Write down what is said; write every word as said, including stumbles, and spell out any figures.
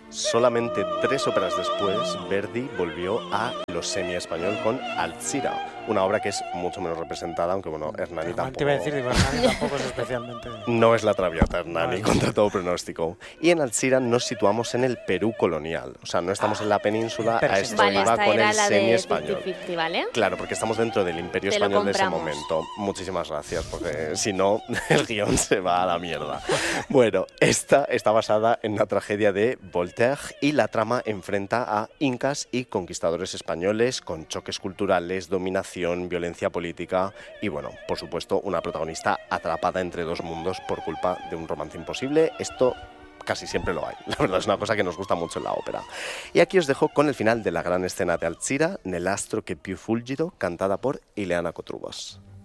Solamente tres óperas después, Verdi volvió a lo semi-español con Alzira, una obra que es mucho menos representada, aunque bueno, Hernani tampoco... Te iba a decir, digo, Hernani tampoco es especialmente... No es la Traviata Hernani, contra todo pronóstico. Y en Alzira nos situamos en el Perú colonial, o sea, no estamos en la península, a esto Vale, iba esta con era el la de semi-español. cincuenta cincuenta, ¿vale? Claro, porque estamos dentro del Imperio Te lo Español de ese compramos. momento. Muchísimas gracias, porque si no, el guión se va a la mierda. Bueno, esta está basada en una tragedia de Voltaire y la trama enfrenta a incas y conquistadores españoles con choques culturales, dominación, violencia política y, bueno, por supuesto, una protagonista atrapada entre dos mundos por culpa de un romance imposible. Esto casi siempre lo hay. La verdad es una cosa que nos gusta mucho en la ópera. Y aquí os dejo con el final de la gran escena de Alzira, Nell'astro che più fulgido, cantada por Ileana Cotrubos.